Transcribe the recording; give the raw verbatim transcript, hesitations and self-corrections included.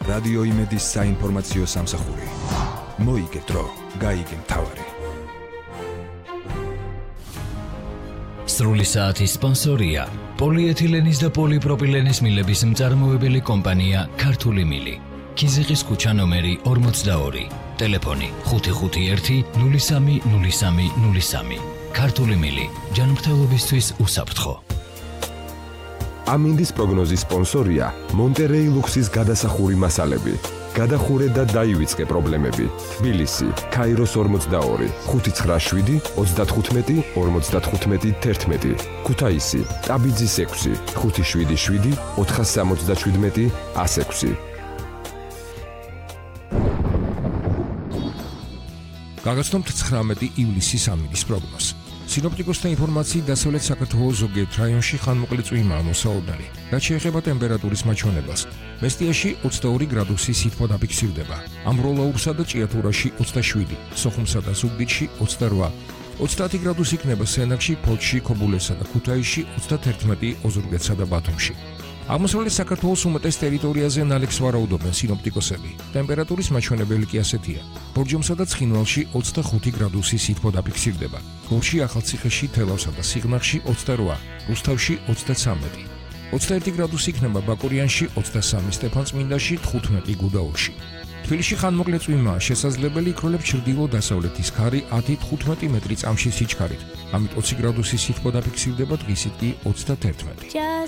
რადიო იმედის საინფორმაციო სამსახური. მოიგე დრო, გაიგე მთავარი. სრული საათის სპონსორია პოლიეთილენის და პოლიპროპილენის მილების მწარმოებელი კომპანია ქართული მილი. ქიზიყის ქუჩა ნომერი ორმოცდაორი. ტელეფონი ხუთი ხუთი ერთი ნული სამი ნული სამი ნული სამი. ქართული მილი ჯანმრთელობისთვის უსაფრთხო. ამინდის პროგნოზის სპონსორია მონტერეი ლუქსის გადასახური მასალები. გადახურე და დაივიწყე პრობლემები. თბილისი, ქაიროს ორმოცდაორი, ხუთი ცხრა შვიდი ოცდათხუთმეტი ორმოცდათხუთმეტი თერთმეტი. ქუთაისი, ტაბიძის ექვსი, ხუთი შვიდი შვიდი ოთხას სამოცდაშვიდმეტი ას ექვსი. გაგაცნობთ ცხრამეტი ივლისის ამინდის პროგნოზს. სინოპტიკოსთა ინფორმაციით დასავლეთ საქართველოს ზოგიერთ რაიონში ხანმოკლე წვიმაა მოსაუბნარი. რაც შეეხება ტემპერატურის მაჩვენებას, მესტიაში ოცდაორი გრადუსი სითბო დაფიქსირდება. ამბროლაურსა და ჭიათურაში ოცდაშვიდი, სოხუმსა და ზუგდიდში ოცდარვა, ოცდაათი გრადუსი იქნება სენაკში, ფოთში, ქობულეთსა და ქუთაისში, ოცდათერთმეტი ოზურგეთსა და ბათუმში. აღმოსავლეთ საქართველოს უმეტეს ტერიტორიაზე ნალექს ვარაუდობენ სინოპტიკოსები. ტემპერატურის მაჩვენებელი კი ასეთია. ბორჯომსა და ცხინვალში ოცდახუთი გრადუსი სითბო დაფიქსირდება. გორში, ახალციხეში, თელავსა და სიღნაღში ოცდარვა, რუსთავში ოცდაცამეტი. ოცდაერთი გრადუსი იქნება ბაკურიანში, ოცდასამი სტეფანწმინდაში, თხუთმეტი გუდაურში. თბილისში ხანმოკლე წვიმაა, შესაძლებელი იქროლებს ჩრდილო-დასავლეთის ქარი ათი თხუთმეტი მეტრი წამში სიჩქარით. ამით ოცი გრადუსი სითბო დაფიქსირდება, დღისით კი ოცდათერთმეტი.